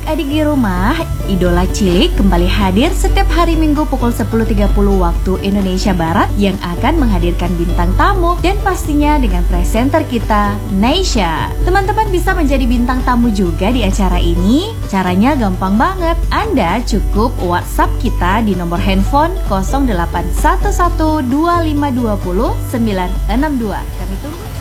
Adik-adik di rumah, Idola Cilik kembali hadir setiap hari Minggu pukul 10.30 waktu Indonesia Barat yang akan menghadirkan bintang tamu dan pastinya dengan presenter kita, Naysha. Teman-teman bisa menjadi bintang tamu juga di acara ini. Caranya gampang banget. Anda cukup WhatsApp kita di nomor handphone 08112520 962. Kami tunggu.